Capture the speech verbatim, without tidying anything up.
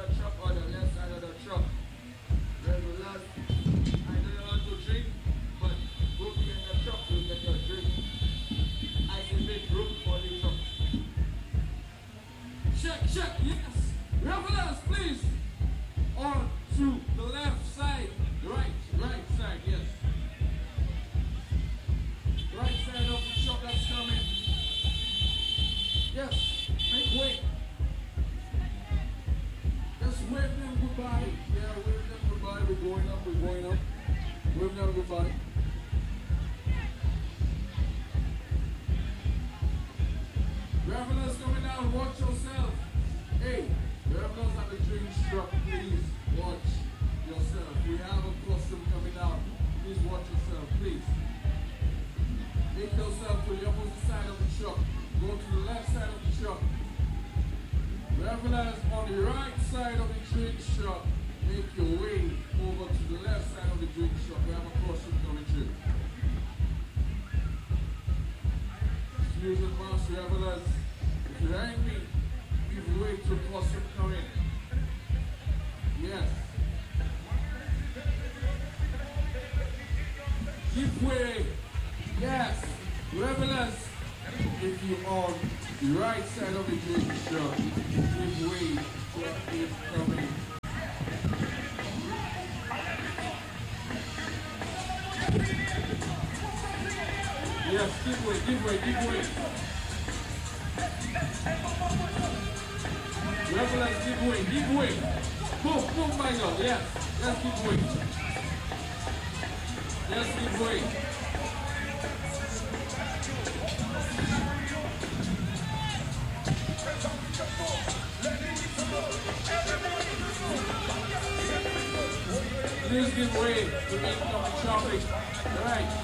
the truck or the left side of the truck. Regulars, I know you want to drink, but go be in the truck to get your drink. I can make room for the truck. Check, check, yes. Revelers, please. On to the left side. Right, right side, yes. Right side of the truck that's coming. Yes, make way. Just wave them goodbye. Yeah, wave them goodbye. We're going up, we're going up. Wave them goodbye. Revelers coming down, watch yourself. Hey, revelers at the drink truck, please watch yourself. We have a custom coming down. Please watch yourself, please. Make yourself to the opposite side of the truck. Go to the left side of the truck. Revelers on the right side of the drink truck. Make your way over to the left side of the drink truck. We have a custom coming through. Excuse me, master revelers. If you're hearing me, give way to a custom coming. Yes. Give way. Yes. Revelers, if you're on the right side of the drink truck, give way to it coming. Yes, give way, give way, give way. Revelers, give way, give way. Move, move, my God. Yes, yes, give way. Yes, give way. Please give way to incoming traffic. All right.